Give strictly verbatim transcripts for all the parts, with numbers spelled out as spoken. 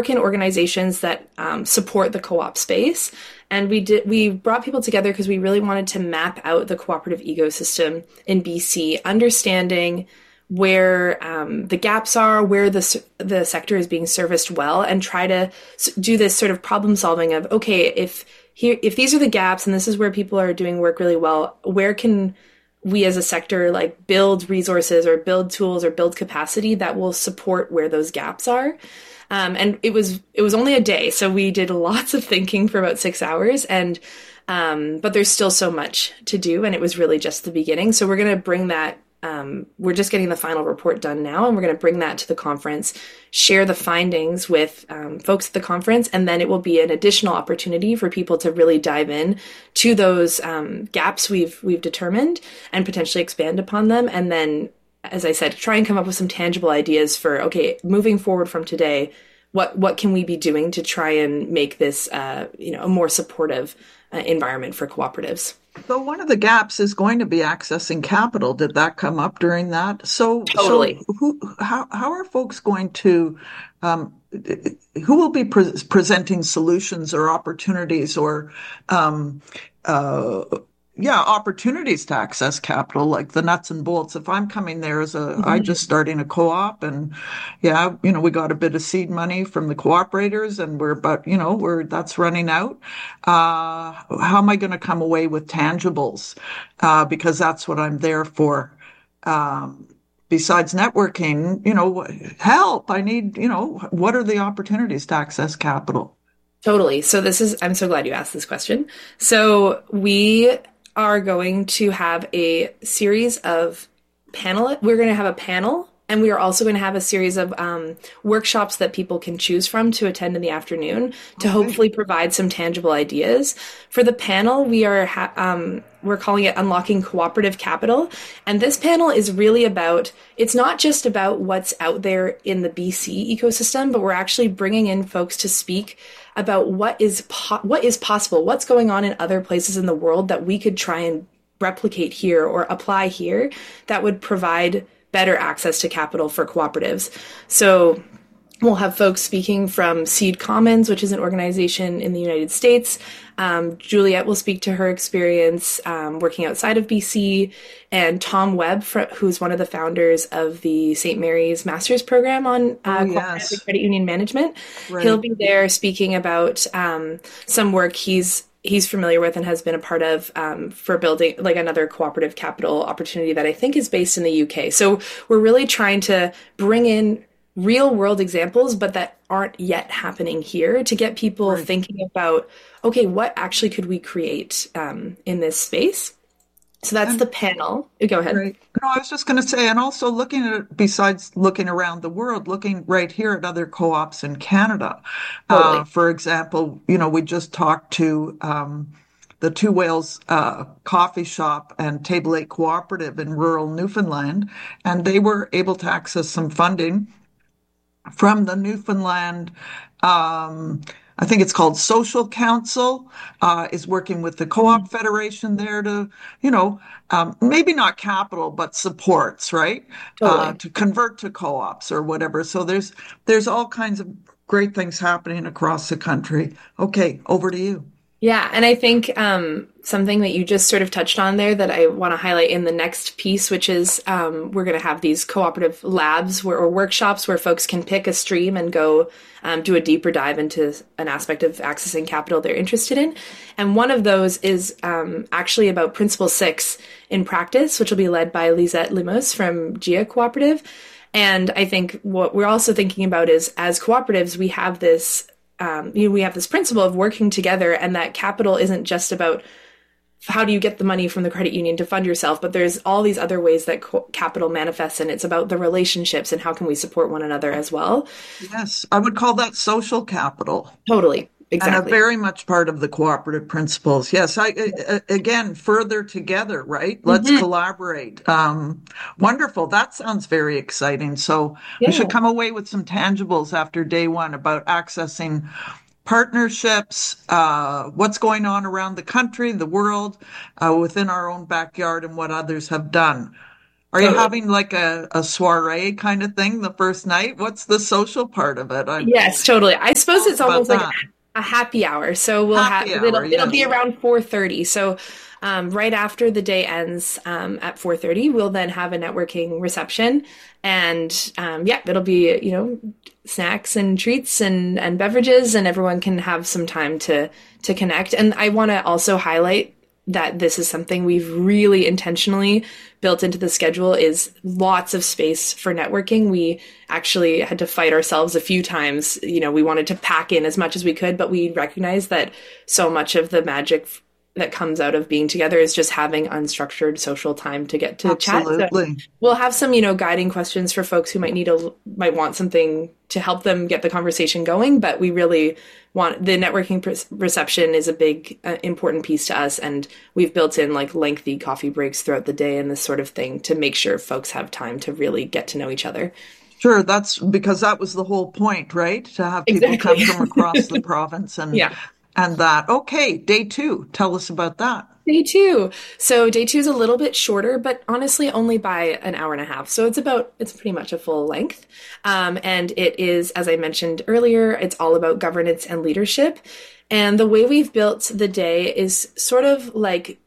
work in organizations that um, support the co-op space. And we did we brought people together because we really wanted to map out the cooperative ecosystem in B C, understanding where um, the gaps are, where the the sector is being serviced well, and try to do this sort of problem solving of, okay, if here if these are the gaps and this is where people are doing work really well, where can we as a sector like build resources or build tools or build capacity that will support where those gaps are. Um, and it was it was only a day, so we did lots of thinking for about six hours. And um, but there's still so much to do, and it was really just the beginning. So we're going to bring that. Um, we're just getting the final report done now, and we're going to bring that to the conference, share the findings with um, folks at the conference, and then it will be an additional opportunity for people to really dive in to those um, gaps we've we've determined and potentially expand upon them. And then, as I said, try and come up with some tangible ideas for, okay, moving forward from today, what what can we be doing to try and make this uh, you know a more supportive uh, environment for cooperatives. So one of the gaps is going to be accessing capital. Did that come up during that? So, Totally. so who, how, how are folks going to, um, who will be pre- presenting solutions or opportunities or, um, uh, yeah, opportunities to access capital, like the nuts and bolts? If I'm coming there as a, mm-hmm. I just starting a co-op, and yeah, you know, we got a bit of seed money from the cooperators, and we're about, you know, we're that's running out. Uh, how am I going to come away with tangibles? Uh, because that's what I'm there for. Um, besides networking, you know, help. I need, you know, what are the opportunities to access capital? Totally. So this is, I'm so glad you asked this question. So we are going to have a series of panel. We're going to have a panel, and we are also going to have a series of um, workshops that people can choose from to attend in the afternoon to okay. hopefully provide some tangible ideas. For the panel, we are ha- um, we're calling it Unlocking Cooperative Capital, and this panel is really about. It's not just about what's out there in the B C ecosystem, but we're actually bringing in folks to speak about what is po- what is possible, what's going on in other places in the world that we could try and replicate here or apply here that would provide better access to capital for cooperatives. So we'll have folks speaking from Seed Commons, which is an organization in the United States. Um, Juliet will speak to her experience um, working outside of B C, and Tom Webb, fr- who's one of the founders of the Saint Mary's Master's Program on uh, oh, cooperative yes. credit union management. Right. He'll be there speaking about um, some work he's he's familiar with and has been a part of um, for building like another cooperative capital opportunity that I think is based in the U K. So we're really trying to bring in real world examples, but that aren't yet happening here, to get people right. thinking about, okay, what actually could we create um, in this space? So that's and, the panel. Go ahead. Right. No, I was just going to say, and also looking at it, besides looking around the world, looking right here at other co-ops in Canada. Totally. Uh, for example, you know, we just talked to um, the Two Whales uh, Coffee Shop and Table Eight Cooperative in rural Newfoundland, and they were able to access some funding from the Newfoundland, um, I think it's called Social Council, uh, is working with the Co-op mm-hmm. Federation there to, you know, um, maybe not capital, but supports, right? Totally. Uh, to convert to co-ops or whatever. So there's there's all kinds of great things happening across the country. Okay, over to you. Yeah, and I think um, something that you just sort of touched on there that I want to highlight in the next piece, which is um, we're going to have these cooperative labs where, or workshops where folks can pick a stream and go um, do a deeper dive into an aspect of accessing capital they're interested in. And one of those is um, actually about Principle Six in practice, which will be led by Lisette Limos from G I A Cooperative. And I think what we're also thinking about is, as cooperatives, we have this Um, you know, we have this principle of working together, and that capital isn't just about how do you get the money from the credit union to fund yourself, but there's all these other ways that co- capital manifests, and it's about the relationships and how can we support one another as well. Yes, I would call that social capital. Totally. Exactly. And a very much part of the cooperative principles. Yes, I, I again, further together, right? Let's mm-hmm. collaborate. Um, wonderful. That sounds very exciting. So yeah. we should come away with some tangibles after day one about accessing partnerships, uh, what's going on around the country, the world, uh, within our own backyard, and what others have done. Are you Totally. having like a, a soiree kind of thing the first night? What's the social part of it? I Yes, totally. I suppose Tell us it's about almost like that. a happy hour. So we'll have Happy it'll hour, it'll be yes. around four thirty. So um, right after the day ends um, at four thirty, we'll then have a networking reception, and um, yeah, it'll be you know snacks and treats and and beverages, and everyone can have some time to to connect. And I want to also highlight that this is something we've really intentionally built into the schedule is lots of space for networking. We actually had to fight ourselves a few times. You know, we wanted to pack in as much as we could, but we recognized that so much of the magic that comes out of being together is just having unstructured social time to get to chat. So Absolutely. we'll have some, you know, guiding questions for folks who might need a might want something to help them get the conversation going, but we really want the networking per- reception is a big uh, important piece to us, and we've built in like lengthy coffee breaks throughout the day and this sort of thing to make sure folks have time to really get to know each other. Sure, that's because that was the whole point, right? To have people Exactly. come from across the province and Yeah. and that. Okay, day two. Tell us about that. Day two. So day two is a little bit shorter, but honestly only by an hour and a half. So it's about, it's pretty much a full length. Um, and it is, as I mentioned earlier, it's all about governance and leadership. And the way we've built the day is sort of like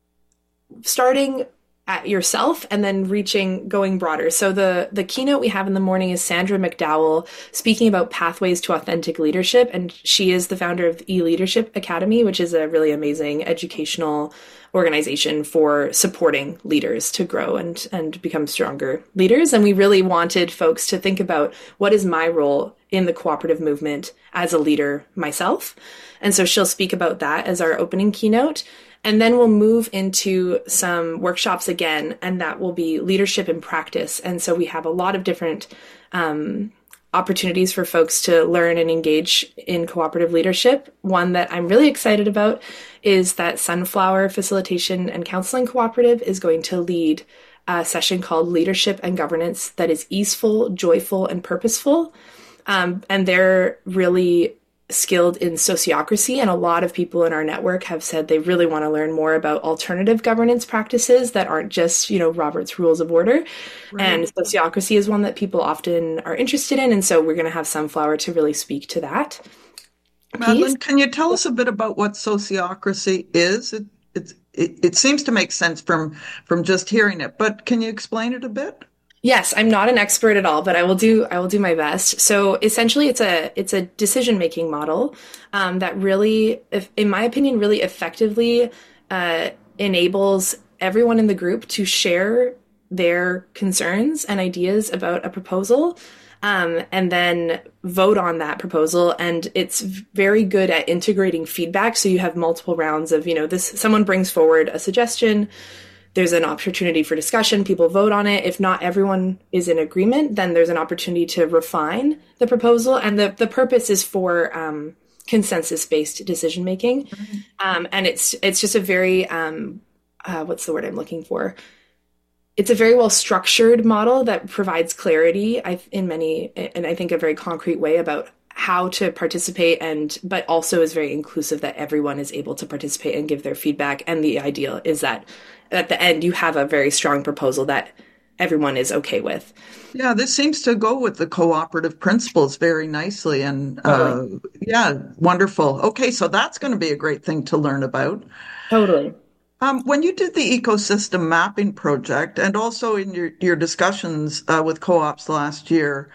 starting at yourself and then reaching, going broader. So the the keynote we have in the morning is Sandra McDowell speaking about pathways to authentic leadership, and she is the founder of E-Leadership Academy, which is a really amazing educational organization for supporting leaders to grow and and become stronger leaders. And we really wanted folks to think about what is my role in the cooperative movement as a leader myself. And so she'll speak about that as our opening keynote. And then we'll move into some workshops again, and that will be leadership in practice. And so we have a lot of different um, opportunities for folks to learn and engage in cooperative leadership. One that I'm really excited about is that Sunflower Facilitation and Counseling Cooperative is going to lead a session called Leadership and Governance that is easeful, joyful, and purposeful. Um, and they're really skilled in sociocracy, and a lot of people in our network have said they really want to learn more about alternative governance practices that aren't just, you know, Robert's Rules of Order. Right. And sociocracy is one that people often are interested in, and so we're going to have Sunflower to really speak to that. Madeline, can you tell us a bit about what sociocracy is? It, it, it, it seems to make sense from from just hearing it, but can you explain it a bit? Yes, I'm not an expert at all, but I will do I will do my best. So essentially, it's a it's a decision making model um, that really, if, in my opinion, really effectively uh, enables everyone in the group to share their concerns and ideas about a proposal, um, and then vote on that proposal. And it's very good at integrating feedback. So you have multiple rounds of, you know, this someone brings forward a suggestion. There's an opportunity for discussion. People vote on it. If not everyone is in agreement, then there's an opportunity to refine the proposal. And the, the purpose is for um, consensus-based decision-making. Mm-hmm. Um, and it's it's just a very, um, uh, what's the word I'm looking for? It's a very well-structured model that provides clarity I, in many, and I think a very concrete way about how to participate, and but also is very inclusive that everyone is able to participate and give their feedback. And the ideal is that at the end you have a very strong proposal that everyone is okay with. Yeah, this seems to go with the cooperative principles very nicely. And totally. uh, yeah, wonderful. Okay, so that's going to be a great thing to learn about. Totally. Um, when you did the ecosystem mapping project, and also in your, your discussions uh, with co-ops last year,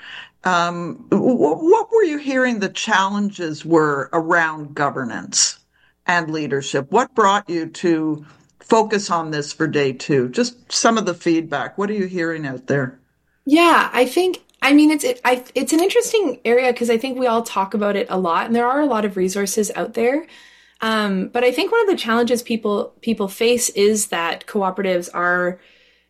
um, what, what were you hearing the challenges were around governance and leadership? What brought you to focus on this for day two? Just some of the feedback. What are you hearing out there? Yeah, I think, I mean, it's it, I, it's an interesting area because I think we all talk about it a lot, and there are a lot of resources out there. Um, but I think one of the challenges people people face is that cooperatives are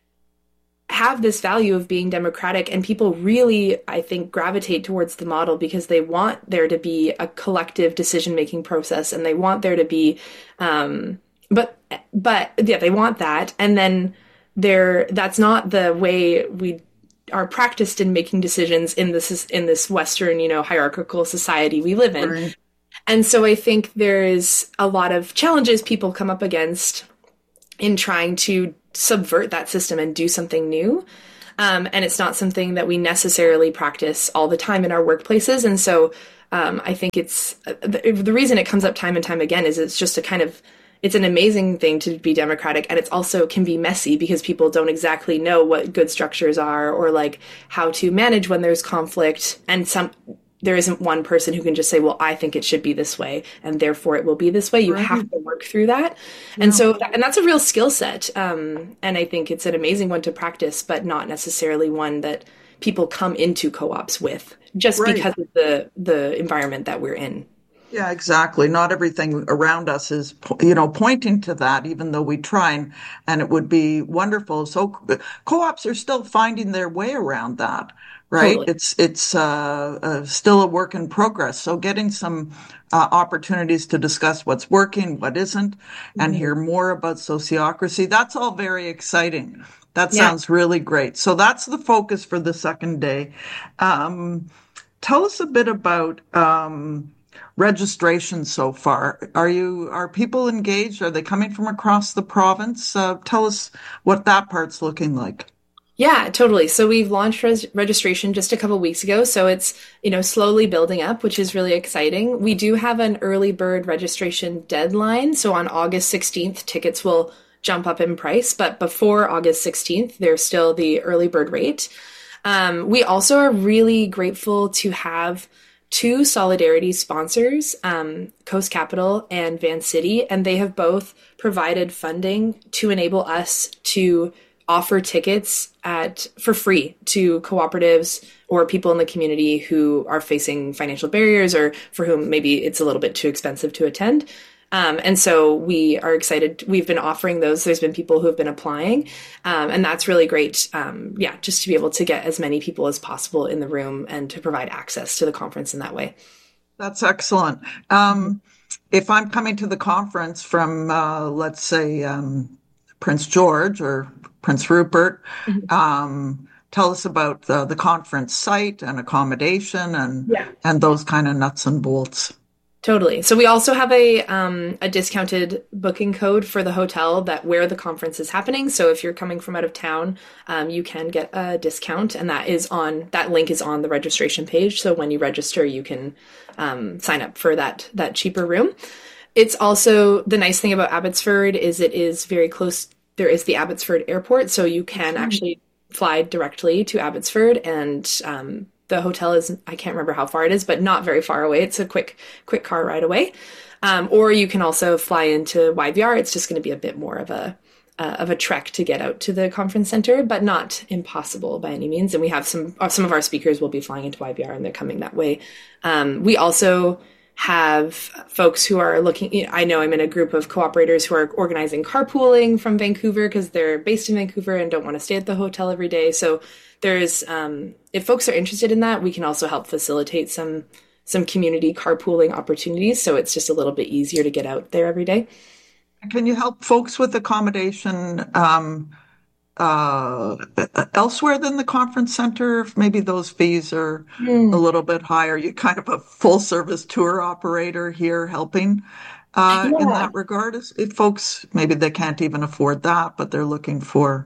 have this value of being democratic, and people really, I think, gravitate towards the model because they want there to be a collective decision-making process, and they want there to be, um, but but yeah, they want that, and then there that's not the way we are practiced in making decisions in this in this Western, you know, hierarchical society we live in. Right. And so I think there is a lot of challenges people come up against in trying to subvert that system and do something new. Um, and it's not something that we necessarily practice all the time in our workplaces. And so um, I think it's the, the reason it comes up time and time again is it's just a kind of, it's an amazing thing to be democratic. And it's also can be messy because people don't exactly know what good structures are or like how to manage when there's conflict. And some, there isn't one person who can just say, well, I think it should be this way, and therefore it will be this way. You right. have to work through that. Yeah. And so, and that's a real skill set. Um, and I think it's an amazing one to practice, but not necessarily one that people come into co-ops with just right. because of the, the environment that we're in. Yeah, exactly. Not everything around us is, you know, pointing to that, even though we try, and, and it would be wonderful. So co-ops are still finding their way around that, right? Totally. It's it's uh, uh, still a work in progress. So getting some uh, opportunities to discuss what's working, what isn't, mm-hmm. and hear more about sociocracy, that's all very exciting. That sounds yeah. really great. So that's the focus for the second day. Um, tell us a bit about... Um, registration so far. Are you, are people engaged? Are they coming from across the province? Uh, tell us what that part's looking like. Yeah, totally. So we've launched res- registration just a couple of weeks ago. So it's, you know, slowly building up, which is really exciting. We do have an early bird registration deadline. So on August sixteenth, tickets will jump up in price, but before August sixteenth, there's still the early bird rate. Um, we also are really grateful to have two Solidarity sponsors, um, Coast Capital and Vancity, and they have both provided funding to enable us to offer tickets at for free to cooperatives or people in the community who are facing financial barriers or for whom maybe it's a little bit too expensive to attend. Um, and so we are excited. We've been offering those. There's been people who have been applying. Um, and that's really great. Um, yeah, just to be able to get as many people as possible in the room and to provide access to the conference in that way. That's excellent. Um, if I'm coming to the conference from, uh, let's say, um, Prince George or Prince Rupert, mm-hmm. um, tell us about the, the conference site and accommodation and, yeah. and those kind of nuts and bolts. Totally. So we also have a um, a discounted booking code for the hotel that where the conference is happening. So if you're coming from out of town, um, you can get a discount, and that is on that link is on the registration page. So when you register, you can um, sign up for that that cheaper room. It's also the nice thing about Abbotsford is it is very close. There is the Abbotsford Airport, so you can mm-hmm. actually fly directly to Abbotsford and. Um, The hotel is, I can't remember how far it is, but not very far away. It's a quick, quick car ride away. Um, or you can also fly into Y V R. It's just going to be a bit more of a, uh, of a trek to get out to the conference center, but not impossible by any means. And we have some, uh, some of our speakers will be flying into Y V R and they're coming that way. Um, we also have folks who are looking, you know, I know I'm in a group of cooperators who are organizing carpooling from Vancouver because they're based in Vancouver and don't want to stay at the hotel every day. So there's, um, if folks are interested in that, we can also help facilitate some some community carpooling opportunities. So it's just a little bit easier to get out there every day. Can you help folks with accommodation um, uh, elsewhere than the conference center? If maybe those fees are mm. a little bit higher. You're kind of a full service tour operator here helping uh, yeah. in that regard. If folks, maybe they can't even afford that, but they're looking for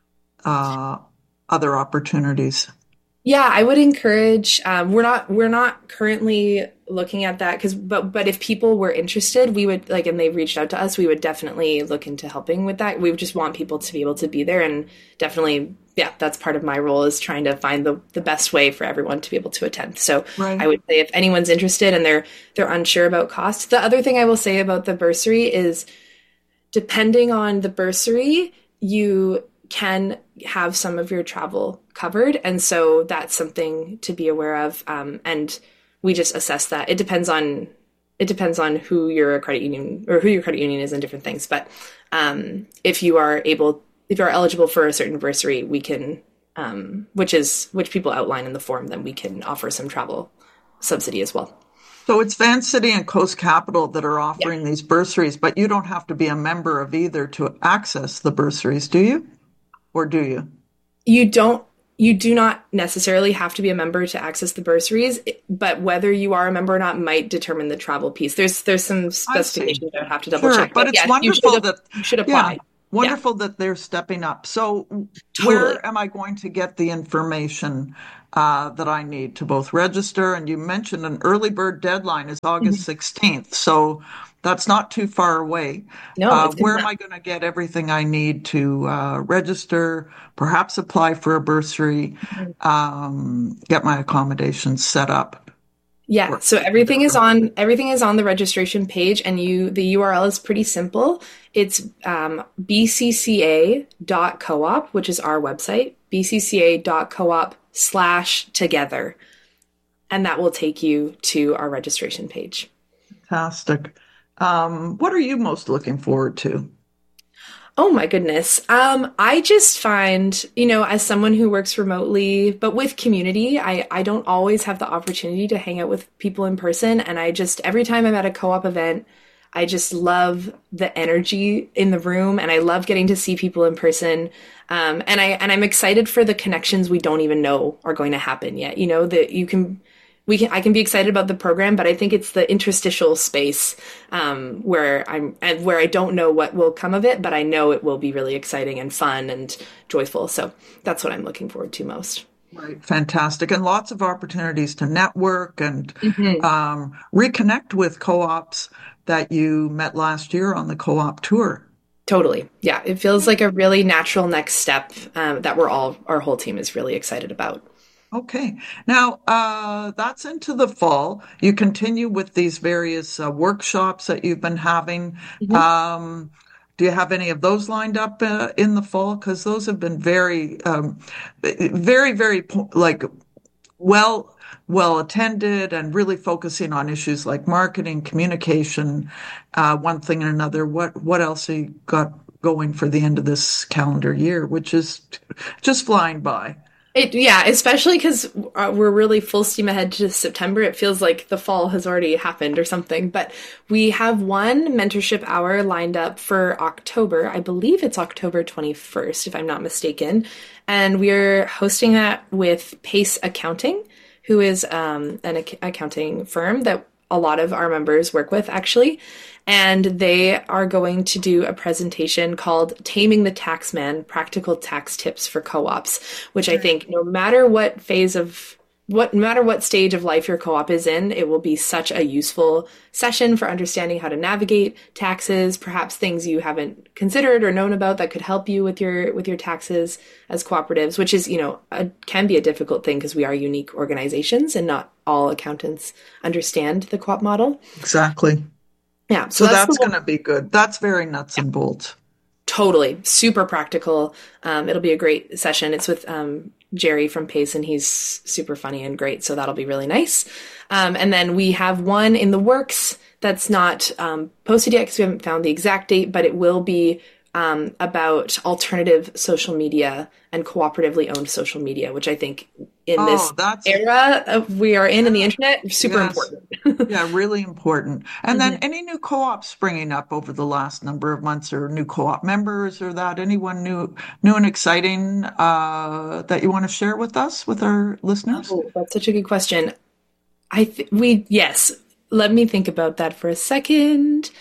uh, other opportunities. Yeah, I would encourage. Um, we're not we're not currently looking at that because, but but if people were interested, we would like, and they reached out to us, we would definitely look into helping with that. We would just want people to be able to be there, and definitely, yeah, that's part of my role is trying to find the the best way for everyone to be able to attend. So right. I would say if anyone's interested and they're they're unsure about cost, the other thing I will say about the bursary is, depending on the bursary, you can have some of your travel covered. And so that's something to be aware of. Um, and we just assess that. It depends on, it depends on who your credit union or who your credit union is and different things. But um, if you are able, if you are eligible for a certain bursary, we can, um, which is, which people outline in the form, then we can offer some travel subsidy as well. So it's Vancity and Coast Capital that are offering yeah. these bursaries, but you don't have to be a member of either to access the bursaries, do you? Or do you? You don't, you do not necessarily have to be a member to access the bursaries, but whether you are a member or not might determine the travel piece. There's there's some specifications I, I have to double sure, check. But, but it's yeah, wonderful you that you should apply. Yeah. Yeah, wonderful that they're stepping up. So, totally. where am I going to get the information uh, that I need to both register? And you mentioned an early bird deadline is August Mhm. sixteenth. So, that's not too far away. No, Uh, it's where coming am up. I going to get everything I need to uh, register, perhaps apply for a bursary, um, get my accommodations set up Yeah, for so everything is kindergarten? on everything is on the registration page, and you the U R L is pretty simple. It's um, b c c a dot coop, which is our website, b c c a dot coop slash together, and that will take you to our registration page. Fantastic. Um, what are you most looking forward to? Oh my goodness. Um, I just find, you know, as someone who works remotely, but with community, I, I don't always have the opportunity to hang out with people in person. And I just, every time I'm at a co-op event, I just love the energy in the room and I love getting to see people in person. Um, and I, and I'm excited for the connections we don't even know are going to happen yet. You know, that you can, we can I can be excited about the program, but I think it's the interstitial space um, where I'm and where I don't know what will come of it, but I know it will be really exciting and fun and joyful. So that's what I'm looking forward to most. Right, fantastic. And lots of opportunities to network and Hmm. um, reconnect with co-ops that you met last year on the co-op tour. Totally, yeah. It feels like a really natural next step um, that we're all our whole team is really excited about. Okay. Now, uh, that's into the fall. You continue with these various uh, workshops that you've been having. Mhm. Um, do you have any of those lined up uh, in the fall? Because those have been very, um, very, very po- like well, well attended and really focusing on issues like marketing, communication, uh, one thing and another. What what else have you got going for the end of this calendar year, which is just flying by? It, yeah, especially because we're really full steam ahead to September. It feels like the fall has already happened or something. But we have one mentorship hour lined up for October. I believe it's October twenty-first, if I'm not mistaken. And we're hosting that with Pace Accounting, who is um, an ac- accounting firm that a lot of our members work with, actually. And they are going to do a presentation called Taming the Taxman: Practical Tax Tips for Co-ops, which I think no matter what phase of what no matter what stage of life your co-op is in, it will be such a useful session for understanding how to navigate taxes, perhaps things you haven't considered or known about that could help you with your with your taxes as cooperatives, which is, you know, a, can be a difficult thing because we are unique organizations and not all accountants understand the co-op model. Exactly. Yeah, so So that's the that's one. going to be good. That's very nuts and bolts. Totally. Super practical. Um, it'll be a great session. It's with um, Jerry from Pace, and he's super funny and great. So that'll be really nice. Um, and then we have one in the works that's not um, posted yet because we haven't found the exact date, but it will be um, about alternative social media and cooperatively owned social media, which I think in Oh, this that's, era of we are in in the yeah, internet, super yes. important. Yeah, really important. And then Mhm. any new co-ops springing up over the last number of months or new co-op members or that, anyone new, new and exciting uh, that you want to share with us, with our listeners? Oh, that's such a good question. I th- we yes. Let me think about that for a second.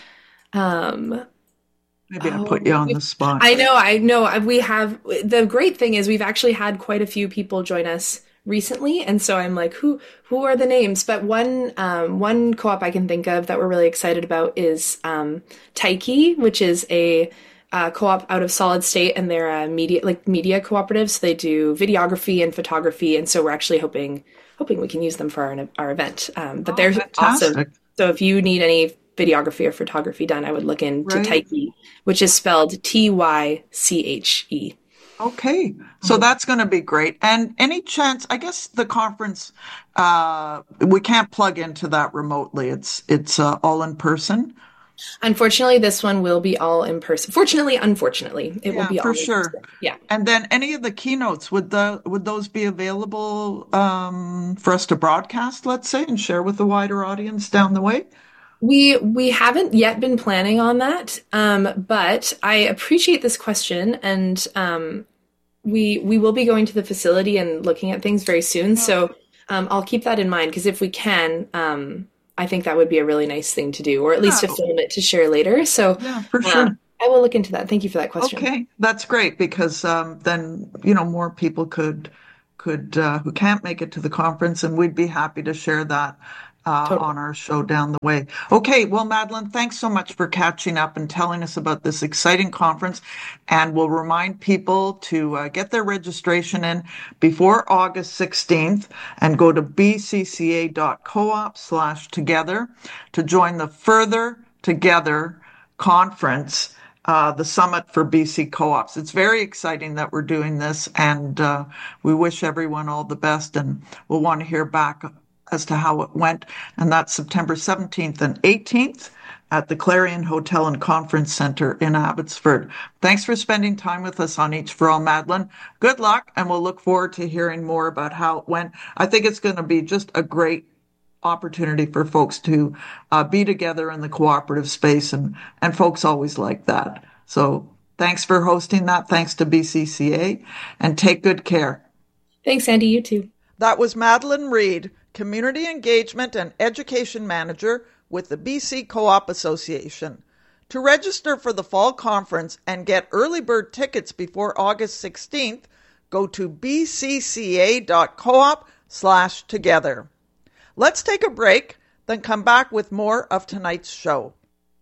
Um, Maybe I put you oh, on the we've, spot. I know, I know. I- We have the great thing is we've actually had quite a few people join us recently, and so I'm like, who who are the names? But one um, one co-op I can think of that we're really excited about is um, Taiki, which is a uh, co-op out of Solid State, and they're a media like media cooperative. So they do videography and photography, and so we're actually hoping hoping we can use them for our our event. Um, but Oh, they're awesome. fantastic. So if you need any videography or photography done, I would look into Right. Tyche, which is spelled T Y C H E. Okay. So that's going to be great. And any chance, I guess the conference, uh, we can't plug into that remotely. It's, it's uh, all in person. Unfortunately, this one will be all in person. Fortunately, unfortunately, it will Yeah, be for all in sure. person. Yeah. And then any of the keynotes, would the would those be available um, for us to broadcast, let's say, and share with the wider audience down the way? We we haven't yet been planning on that, um, but I appreciate this question, and um, we we will be going to the facility and looking at things very soon. Yeah, So um, I'll keep that in mind because if we can, um, I think that would be a really nice thing to do, or at least yeah, to film it to share later. So yeah, for um, sure. I will look into that. Thank you for that question. Okay, that's great because um, then, you know, more people could could uh, who can't make it to the conference, and we'd be happy to share that uh, Totally. on our show down the way. Okay, well, Madeline, thanks so much for catching up and telling us about this exciting conference. And we'll remind people to uh, get their registration in before August sixteenth and go to bcca.coop slash together to join the Further Together conference. Uh, the Summit for B C Co-ops. It's very exciting that we're doing this, and uh, we wish everyone all the best, and we'll want to hear back as to how it went. And that's September seventeenth and eighteenth at the Clarion Hotel and Conference Center in Abbotsford. Thanks for spending time with us on Each for All, Madeline. Good luck, and we'll look forward to hearing more about how it went. I think it's going to be just a great opportunity for folks to uh, be together in the cooperative space, and, and folks always like that. So thanks for hosting that. Thanks to B C C A, and take good care. Thanks, Sandy. You too. That was Madeline Reid, Community Engagement and Education Manager with the B C Co-op Association. To register for the fall conference and get early bird tickets before August sixteenth, go to bcca.coop slash together. Let's take a break, then come back with more of tonight's show.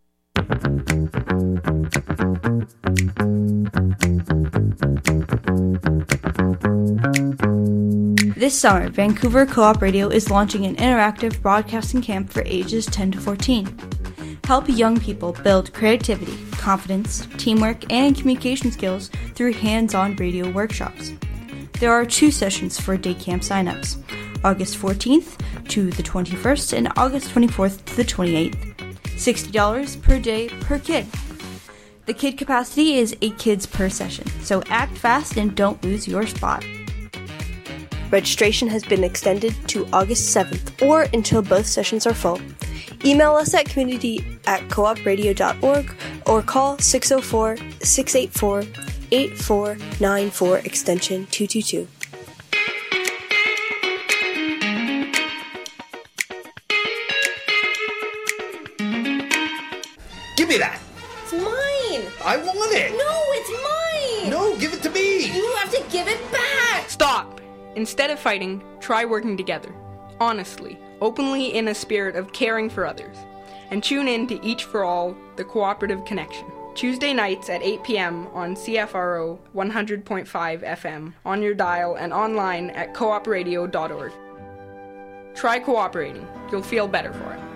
This summer, Vancouver Co-op Radio is launching an interactive broadcasting camp for ages ten to fourteen. Help young people build creativity, confidence, teamwork, and communication skills through hands-on radio workshops. There are two sessions for day camp signups, August fourteenth to the twenty-first and August twenty-fourth to the twenty-eighth. sixty dollars per day per kid. The kid capacity is eight kids per session, so act fast and don't lose your spot. Registration has been extended to August seventh or until both sessions are full. Email us at community at coop radio dot org or call six oh four, six eight four, eight four nine four extension two two two. Give me that! It's mine! I want it! No, it's mine! No, give it to me! You have to give it back! Stop! Instead of fighting, try working together. Honestly, openly, in a spirit of caring for others. And tune in to Each for All, the Cooperative Connection. Tuesday nights at eight p.m. on C F R O one hundred point five F M, on your dial and online at coop radio dot org. Try cooperating. You'll feel better for it.